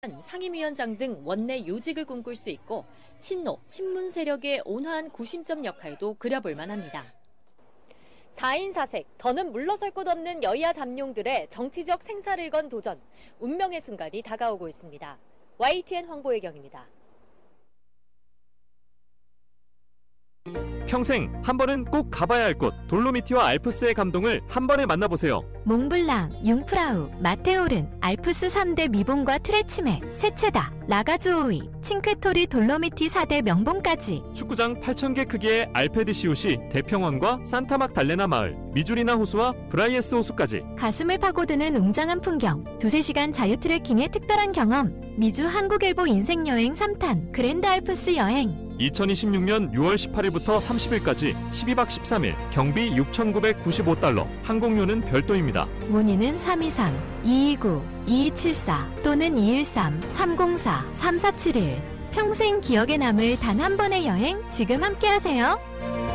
상임위원장 등 원내 요직을 꿈꿀 수 있고 친노, 친문 세력의 온화한 구심점 역할도 그려볼 만합니다. 4인 4색, 더는 물러설 곳 없는 여야 잠룡들의 정치적 생사를 건 도전, 운명의 순간이 다가오고 있습니다. YTN 황보혜경입니다. 평생 한 번은 꼭 가봐야 할 곳, 돌로미티와 알프스의 감동을 한 번에 만나보세요. 몽블랑, 융프라우, 마테오른, 알프스 3대 미봉과 트레치메, 세체다, 라가주오이, 칭크토리 돌로미티 4대 명봉까지. 축구장 8,000개 크기의 알페드시옷이 대평원과 산타막 달레나 마을, 미주리나 호수와 브라이에스 호수까지. 가슴을 파고드는 웅장한 풍경, 2-3시간 자유 트레킹의 특별한 경험, 미주 한국일보 인생여행 3탄, 그랜드 알프스 여행. 2026년 6월 18일부터 30일까지 12박 13일, 경비 $6,995, 항공료는 별도입니다. 문의는 323-229-2274 또는 213-304-3471. 평생 기억에 남을 단 한 번의 여행 지금 함께하세요.